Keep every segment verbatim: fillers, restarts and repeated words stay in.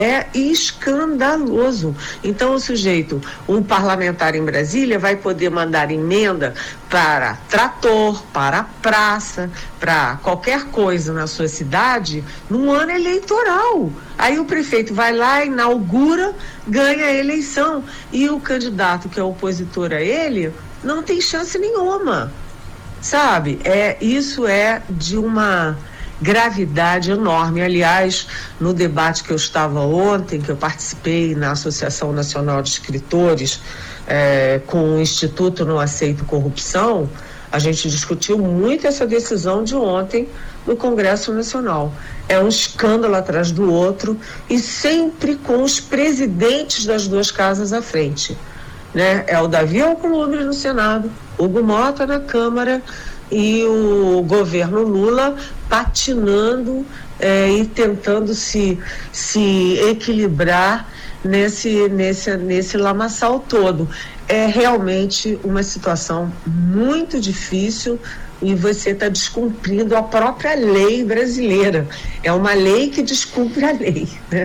É escandaloso. Então, o sujeito, um parlamentar em Brasília, vai poder mandar emenda para trator, para praça, para qualquer coisa na sua cidade, num ano eleitoral. Aí o prefeito vai lá, inaugura, ganha a eleição. E o candidato que é opositor a ele não tem chance nenhuma. Sabe? É, isso é de uma gravidade enorme. Aliás, no debate que eu estava ontem, que eu participei na Associação Nacional de Escritores, é, com o Instituto Não Aceito Corrupção, a gente discutiu muito essa decisão de ontem no Congresso Nacional. É um escândalo atrás do outro e sempre com os presidentes das duas casas à frente, né? É o Davi Alcolumbre no Senado, Hugo Mota na Câmara e o governo Lula patinando é, e tentando se, se equilibrar nesse, nesse, nesse lamaçal todo. É realmente uma situação muito difícil e você está descumprindo a própria lei brasileira. É uma lei que descumpre a lei, né?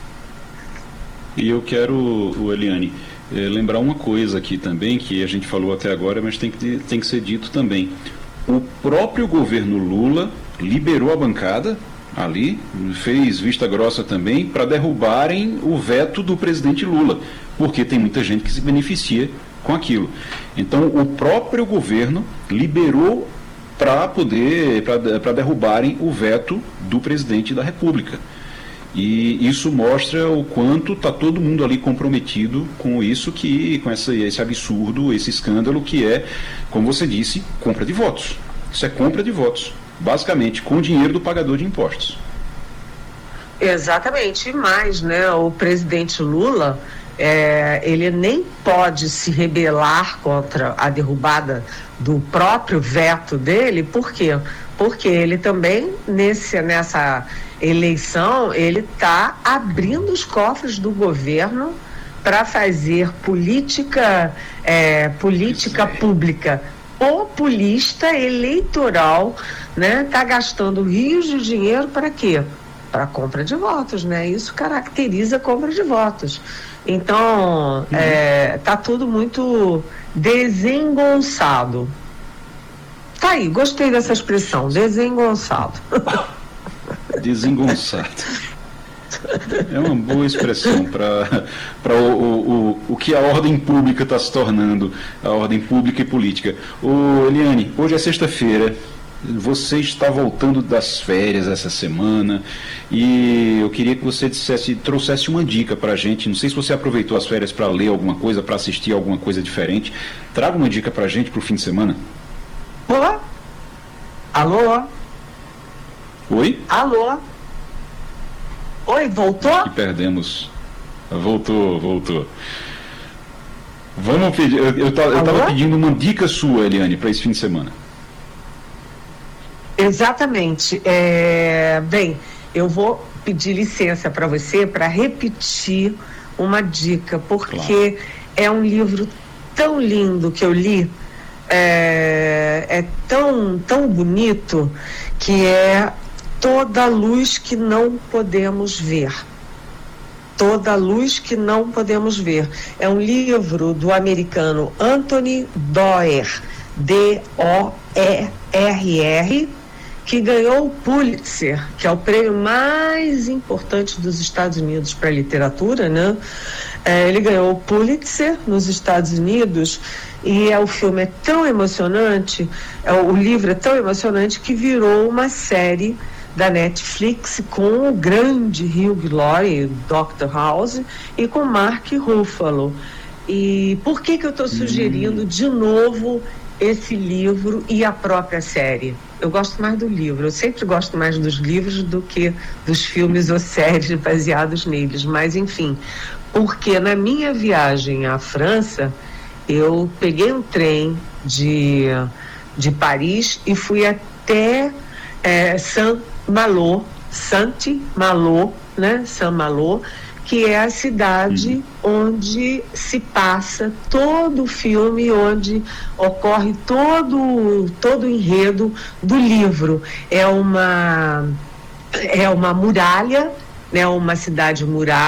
E eu quero, Eliane, eh, lembrar uma coisa aqui também, que a gente falou até agora, mas tem que, tem que ser dito também. O próprio governo Lula liberou a bancada ali, fez vista grossa também para derrubarem o veto do presidente Lula, porque tem muita gente que se beneficia com aquilo. Então o próprio governo liberou para poder, para derrubarem o veto do presidente da República. E isso mostra o quanto está todo mundo ali comprometido com isso, que, com essa, esse absurdo, esse escândalo que é, como você disse, compra de votos. Isso é compra de votos, basicamente, com o dinheiro do pagador de impostos. Exatamente, e mais, né? O presidente Lula, é, ele nem pode se rebelar contra a derrubada do próprio veto dele. Por quê? Porque ele também, nesse, nessa eleição, ele está abrindo os cofres do governo para fazer política, é, política pública populista, eleitoral, né? Está gastando rios de dinheiro para quê? Para compra de votos, né? Isso caracteriza a compra de votos. Então, uhum. é, tá tudo muito desengonçado. Tá aí, gostei dessa expressão, desengonçado. Desengonçado. É uma boa expressão para o, o, o, o que a ordem pública está se tornando, a ordem pública e política. Ô, Eliane, hoje é sexta-feira, você está voltando das férias essa semana e eu queria que você dissesse, trouxesse uma dica para a gente. Não sei se você aproveitou as férias para ler alguma coisa, para assistir alguma coisa diferente. Traga uma dica para a gente para o fim de semana. Olá? Alô? Oi? Alô? Oi, voltou? Aqui perdemos. Voltou, voltou. Vamos pedir. Eu estava pedindo uma dica sua, Eliane, para esse fim de semana. Exatamente. É, bem, eu vou pedir licença para você para repetir uma dica, porque claro. É um livro tão lindo que eu li, é, é tão, tão bonito, que é Toda Luz que Não Podemos Ver. Toda Luz que Não Podemos Ver. É um livro do americano Anthony Doerr, D O E R R, que ganhou o Pulitzer, que é o prêmio mais importante dos Estados Unidos para literatura, né? É, ele ganhou o Pulitzer nos Estados Unidos e é, o filme é tão emocionante, é, o livro é tão emocionante que virou uma série da Netflix com o grande Hugh Laurie, doutor House, e com Mark Ruffalo. E por que que eu estou sugerindo hum. de novo esse livro e a própria série? Eu gosto mais do livro, eu sempre gosto mais dos livros do que dos filmes ou séries baseados neles, mas enfim, porque na minha viagem à França, eu peguei um trem de, de Paris e fui até é, Saint-Malo, Saint-Malo, né, Saint-Malo, que é a cidade onde se passa todo o filme, onde ocorre todo, todo o enredo do livro. É uma, é uma muralha, né, uma cidade muralha,